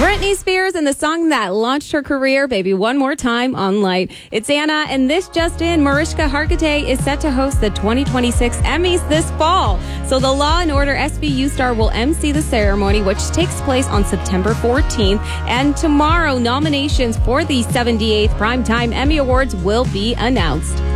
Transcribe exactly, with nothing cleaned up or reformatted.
Britney Spears and the song that launched her career, Baby One More Time, on Light. It's Anna, and this just in, Mariska Hargitay is set to host the twenty twenty-six Emmys this fall. So the Law and Order S V U star will emcee the ceremony, which takes place on September fourteenth. And tomorrow, nominations for the seventy-eighth Primetime Emmy Awards will be announced.